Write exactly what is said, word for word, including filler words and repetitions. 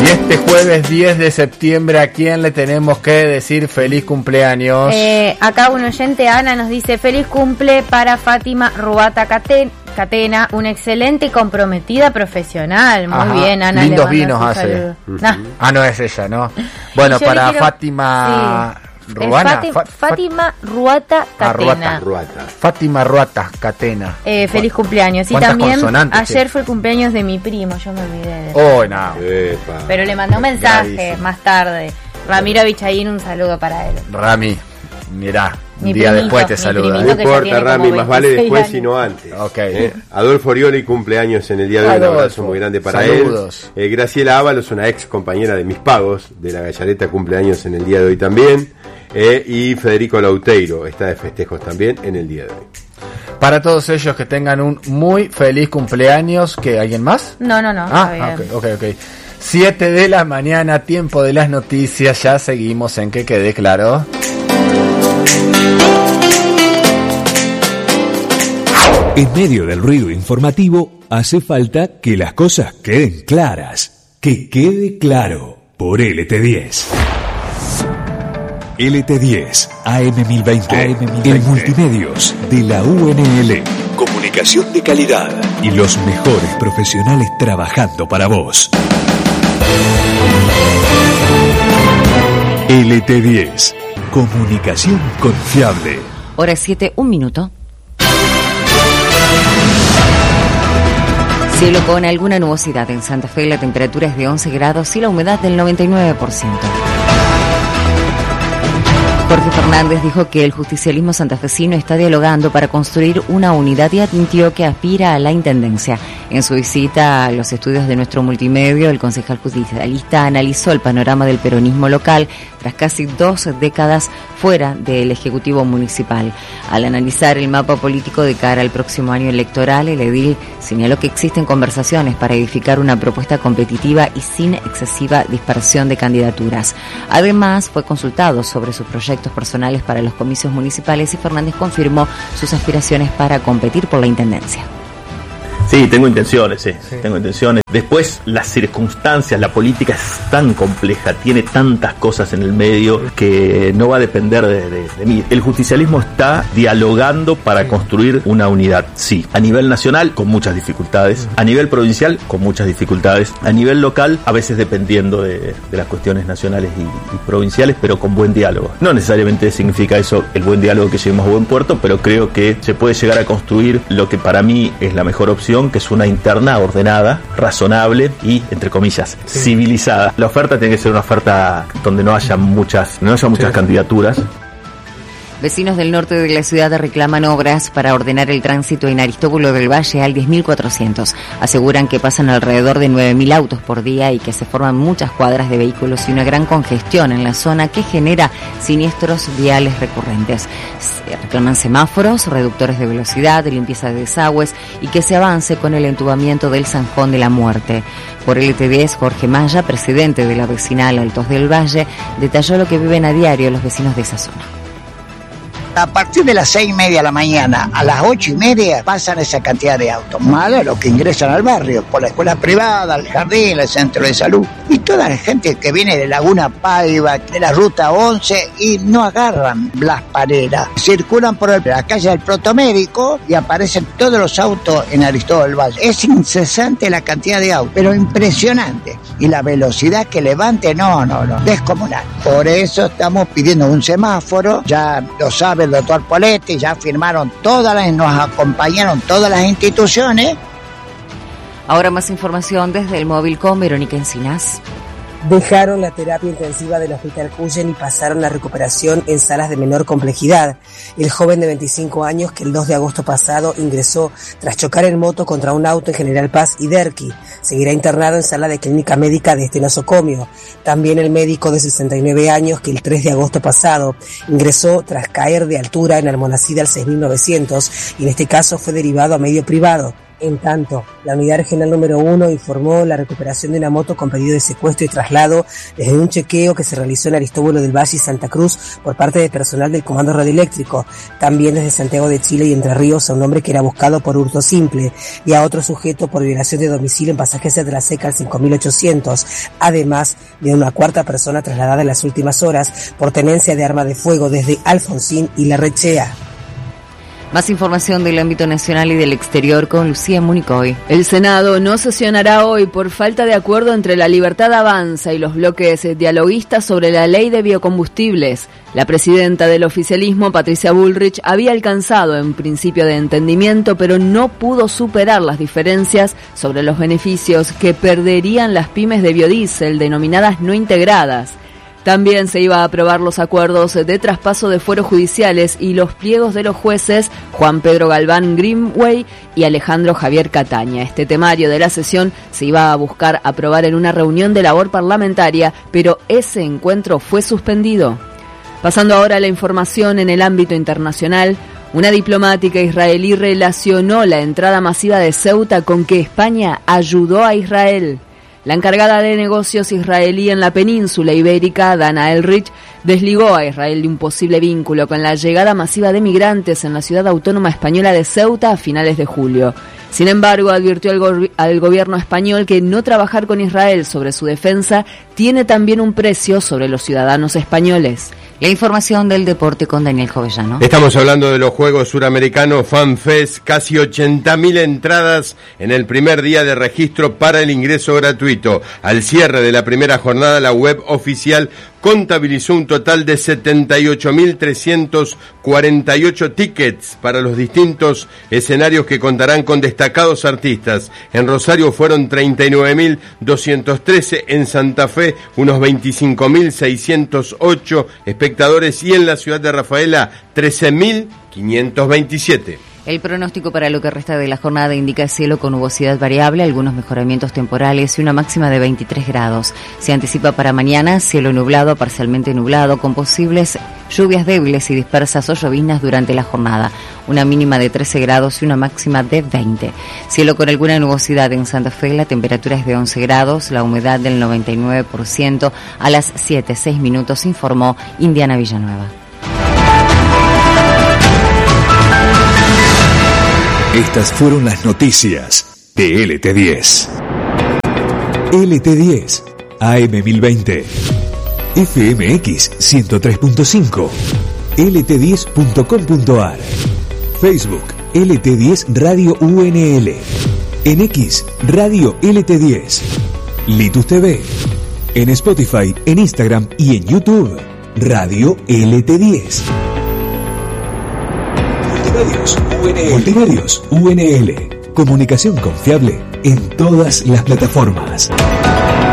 Y este jueves diez de septiembre, ¿a quién le tenemos que decir feliz cumpleaños? Eh, acá un oyente, Ana, nos dice feliz cumple para Fátima Ruata Catena, una excelente y comprometida profesional. Muy Ajá. bien, Ana. Lindos vinos hace. Uh-huh. Nah. Ah, no es ella, ¿no? Bueno, para quiero... Fátima... Sí. Ruana, Fati, Fat, Fátima Ruata Catena. Ah, Ruata, Ruata. Fátima Ruata Catena. Eh, feliz cumpleaños. Y también ayer fue el cumpleaños de mi primo, yo me olvidé de Oh, no. Epa. Pero le mandó un mensaje Gravísimo. más tarde. Ramiro Bichaín, un saludo para él. Rami, mirá, un mi día primito, después te saluda. No importa, Rami, más vale después años. sino antes. Okay. ¿Eh? Adolfo Orioli cumpleaños en el día de hoy, un abrazo muy grande para Saludos. él. Eh, Graciela Ábalos, una ex compañera de Mis Pagos, de la Gallareta, cumpleaños en el día de hoy también. Eh, y Federico Lauteiro está de festejos también en el día de hoy. Para todos ellos que tengan un muy feliz cumpleaños. ¿Qué? ¿Alguien más? No, no, no. Ah, ok, ok, ok. siete de la mañana, tiempo de las noticias. Ya seguimos en Que Quede Claro. En medio del ruido informativo, hace falta que las cosas queden claras. Que quede claro por L T diez. L T diez, A M mil veinte, A M mil veinte, el multimedios de la U N L. Comunicación de calidad y los mejores profesionales trabajando para vos. L T diez, comunicación confiable. Hora siete, un minuto. Cielo con alguna nubosidad en Santa Fe, la temperatura es de once grados y la humedad del noventa y nueve por ciento. Jorge Fernández dijo que el justicialismo santafesino está dialogando para construir una unidad y admitió que aspira a la intendencia. En su visita a los estudios de nuestro multimedio, el concejal justicialista analizó el panorama del peronismo local tras casi dos décadas fuera del Ejecutivo Municipal. Al analizar el mapa político de cara al próximo año electoral, el edil señaló que existen conversaciones para edificar una propuesta competitiva y sin excesiva dispersión de candidaturas. Además, fue consultado sobre sus proyectos personales para los comicios municipales y Fernández confirmó sus aspiraciones para competir por la intendencia. Sí, tengo intenciones, sí, sí, tengo intenciones. Después, las circunstancias, la política es tan compleja, tiene tantas cosas en el medio que no va a depender de, de, de mí. El justicialismo está dialogando para construir una unidad, sí. A nivel nacional, con muchas dificultades. A nivel provincial, con muchas dificultades. A nivel local, a veces dependiendo de, de las cuestiones nacionales y, y provinciales, pero con buen diálogo. No necesariamente significa eso el buen diálogo que lleguemos a buen puerto, pero creo que se puede llegar a construir lo que para mí es la mejor opción, que es una interna ordenada, razonable y, entre comillas, sí. civilizada. La oferta tiene que ser una oferta donde no haya muchas, no haya muchas sí. candidaturas. Vecinos del norte de la ciudad reclaman obras para ordenar el tránsito en Aristóbulo del Valle al diez mil cuatrocientos. Aseguran que pasan alrededor de nueve mil autos por día y que se forman muchas cuadras de vehículos y una gran congestión en la zona que genera siniestros viales recurrentes. Se reclaman semáforos, reductores de velocidad, limpieza de desagües y que se avance con el entubamiento del Zanjón de la Muerte. Por L T diez, Jorge Maya, presidente de la vecinal Altos del Valle, detalló lo que viven a diario los vecinos de esa zona. A partir de las seis y media de la mañana a las ocho y media pasan esa cantidad de autos, más de los que ingresan al barrio, por la escuela privada, el jardín, el centro de salud. Y toda la gente que viene de Laguna Paiva, de la ruta once, y no agarran las pareras. Circulan por el, la calle del Protomédico y aparecen todos los autos en Aristóbulo del Valle. Es incesante la cantidad de autos, pero impresionante. Y la velocidad que levante, no, no, no, descomunal. Por eso estamos pidiendo un semáforo, ya lo sabe el doctor Poletti, ya firmaron todas las, nos acompañaron todas las instituciones. Ahora más información desde el móvil con Verónica Encinas. Dejaron la terapia intensiva del Hospital Cuyen y pasaron la recuperación en salas de menor complejidad. El joven de veinticinco años que el dos de agosto pasado ingresó tras chocar en moto contra un auto en General Paz y Derqui seguirá internado en sala de clínica médica de este nosocomio. También el médico de sesenta y nueve años que el tres de agosto pasado ingresó tras caer de altura en Almonacida al seis mil novecientos y en este caso fue derivado a medio privado. En tanto, la unidad regional número uno informó la recuperación de una moto con pedido de secuestro y traslado desde un chequeo que se realizó en Aristóbulo del Valle y Santa Cruz por parte de personal del Comando Radioeléctrico. También desde Santiago de Chile y Entre Ríos a un hombre que era buscado por hurto simple y a otro sujeto por violación de domicilio en Pasajes de la Seca al cinco mil ochocientos, además de una cuarta persona trasladada en las últimas horas por tenencia de arma de fuego desde Alfonsín y Larrechea. Más información del ámbito nacional y del exterior con Lucía Municoy. El Senado no sesionará hoy por falta de acuerdo entre la Libertad Avanza y los bloques dialoguistas sobre la ley de biocombustibles. La presidenta del oficialismo, Patricia Bullrich, había alcanzado en principio de entendimiento, pero no pudo superar las diferencias sobre los beneficios que perderían las pymes de biodiesel denominadas no integradas. También se iba a aprobar los acuerdos de traspaso de fueros judiciales y los pliegos de los jueces Juan Pedro Galván Greenway y Alejandro Javier Cataña. Este temario de la sesión se iba a buscar aprobar en una reunión de labor parlamentaria, pero ese encuentro fue suspendido. Pasando ahora a la información en el ámbito internacional, una diplomática israelí relacionó la entrada masiva de Ceuta con que España ayudó a Israel. La encargada de negocios israelí en la península ibérica, Dana Elrich, desligó a Israel de un posible vínculo con la llegada masiva de migrantes en la ciudad autónoma española de Ceuta a finales de julio. Sin embargo, advirtió al, go- al gobierno español que no trabajar con Israel sobre su defensa tiene también un precio sobre los ciudadanos españoles. La información del deporte con Daniel Jovellano. Estamos hablando de los Juegos Suramericanos FanFest, casi ochenta mil entradas en el primer día de registro para el ingreso gratuito. Al cierre de la primera jornada, la web oficial contabilizó un total de setenta y ocho mil trescientos cuarenta y ocho tickets para los distintos escenarios que contarán con destacados artistas. En Rosario fueron treinta y nueve mil doscientos trece, en Santa Fe unos veinticinco mil seiscientos ocho espectadores y en la ciudad de Rafaela trece mil quinientos veintisiete. El pronóstico para lo que resta de la jornada indica cielo con nubosidad variable, algunos mejoramientos temporales y una máxima de veintitrés grados. Se anticipa para mañana cielo nublado, parcialmente nublado, con posibles lluvias débiles y dispersas o lloviznas durante la jornada. Una mínima de trece grados y una máxima de veinte. Cielo con alguna nubosidad en Santa Fe, la temperatura es de once grados, la humedad del noventa y nueve por ciento. A las siete, seis minutos informó Indiana Villanueva. Estas fueron las noticias de L T diez. L T diez, A M mil veinte, F M X ciento tres punto cinco, L T diez punto com punto a r, Facebook L T diez Radio U N L, en X Radio L T diez, Litus T V, en Spotify, en Instagram y en YouTube Radio L T diez. Multimedios U N L. Multimedios U N L. Comunicación confiable en todas las plataformas.